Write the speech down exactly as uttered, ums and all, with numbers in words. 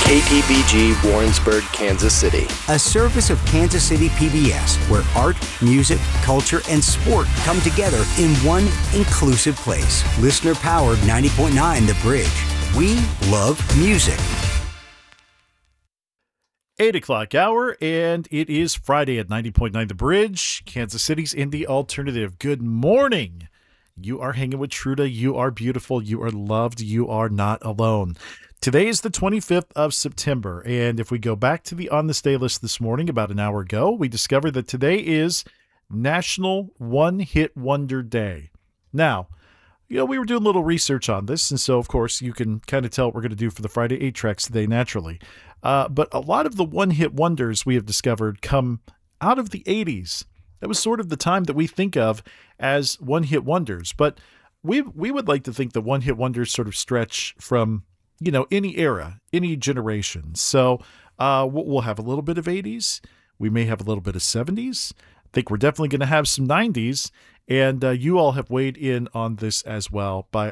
K T B G Warrensburg, Kansas City. A service of Kansas City P B S, where art, music, culture, and sport come together in one inclusive place. Listener-powered ninety point nine The Bridge. We love music. eight o'clock hour, and it is Friday at ninety point nine The Bridge, Kansas City's Indie Alternative. Good morning. You are hanging with Truda. You are beautiful. You are loved. You are not alone. Today is the twenty-fifth of September, and if we go back to the On This Day list this morning about an hour ago, we discovered that today is National One Hit Wonder Day. Now, you know, we were doing a little research on this, and so, of course, you can kind of tell what we're going to do for the Friday eight tracks today naturally. Uh, but a lot of the one-hit wonders we have discovered come out of the eighties. That was sort of the time that we think of as one-hit wonders. But we we would like to think that one-hit wonders sort of stretch from, you know, any era, any generation. So uh, we'll have a little bit of eighties. We may have a little bit of seventies. I think we're definitely going to have some nineties. And uh, you all have weighed in on this as well by